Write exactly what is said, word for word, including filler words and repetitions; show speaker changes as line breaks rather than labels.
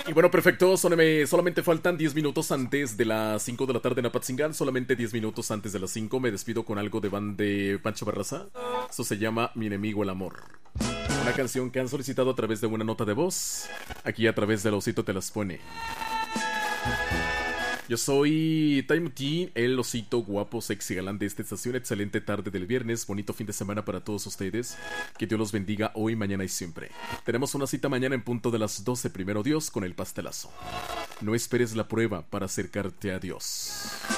Y bueno, perfecto, soneme, solamente faltan diez minutos antes de las cinco de la tarde en Apatzingán. Solamente diez minutos antes de las cinco. Me despido con algo de band de Pancho Barraza. Esto se llama Mi enemigo el amor. Una canción que han solicitado a través de una nota de voz. Aquí a través del Osito te las pone. Yo soy Time Teen, el osito guapo, sexy, galán de esta estación. Excelente tarde del viernes, bonito fin de semana para todos ustedes. Que Dios los bendiga hoy, mañana y siempre. Tenemos una cita mañana en punto de las doce, primero Dios, con el pastelazo. No esperes la prueba para acercarte a Dios.